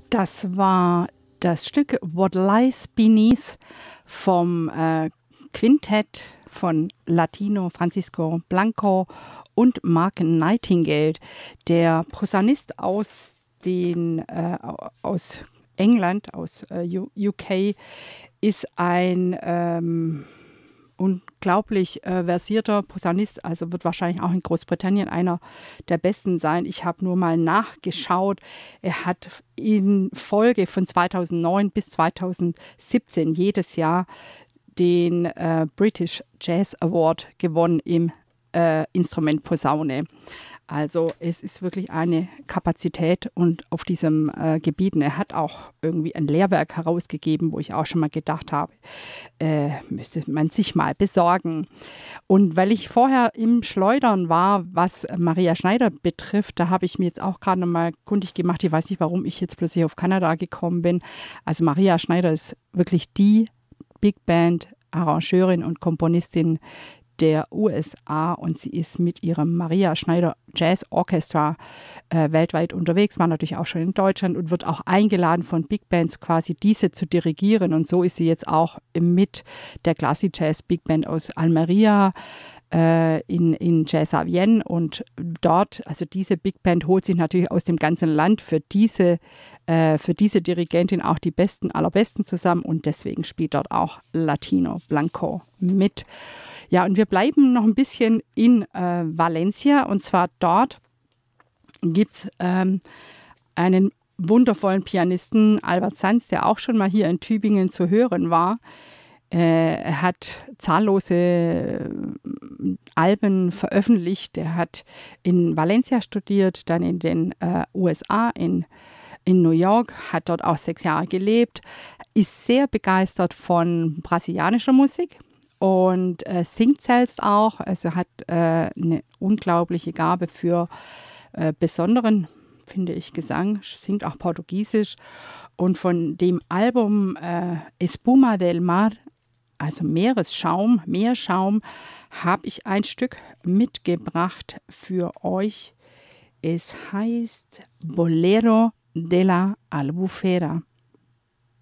Das war das Stück What Lies Beneath vom Quintett von Latino Francisco Blanco und Mark Nightingale. Der Posaunist aus England, aus UK, ist ein unglaublich versierter Posaunist, also wird wahrscheinlich auch in Großbritannien einer der besten sein. Ich habe nur mal nachgeschaut. Er hat in Folge von 2009 bis 2017 jedes Jahr den British Jazz Award gewonnen im Instrument Posaune. Also es ist wirklich eine Kapazität und auf diesem Gebiet. Und er hat auch irgendwie ein Lehrwerk herausgegeben, wo ich auch schon mal gedacht habe, müsste man sich mal besorgen. Und weil ich vorher im Schleudern war, was Maria Schneider betrifft, da habe ich mir jetzt auch gerade noch mal kundig gemacht. Ich weiß nicht, warum ich jetzt plötzlich auf Kanada gekommen bin. Also Maria Schneider ist wirklich die Big Band Arrangeurin und Komponistin der USA und sie ist mit ihrem Maria Schneider Jazz Orchestra weltweit unterwegs, war natürlich auch schon in Deutschland und wird auch eingeladen von Big Bands quasi diese zu dirigieren und so ist sie jetzt auch mit der Classic Jazz Big Band aus Almeria in Jazz à Vienne und dort, also diese Big Band holt sich natürlich aus dem ganzen Land für diese Dirigentin auch die allerbesten zusammen und deswegen spielt dort auch Latino Blanco mit. Ja, und wir bleiben noch ein bisschen in Valencia und zwar dort gibt es einen wundervollen Pianisten, Albert Sanz, der auch schon mal hier in Tübingen zu hören war. Er hat zahllose Alben veröffentlicht. Er hat in Valencia studiert, dann in den USA, in New York, hat dort auch 6 Jahre gelebt, ist sehr begeistert von brasilianischer Musik. Und singt selbst auch, also hat eine unglaubliche Gabe für besonderen, finde ich, Gesang, singt auch Portugiesisch. Und von dem Album Espuma del Mar, also Meeresschaum, Meerschaum, habe ich ein Stück mitgebracht für euch. Es heißt Bolero de la Albufera.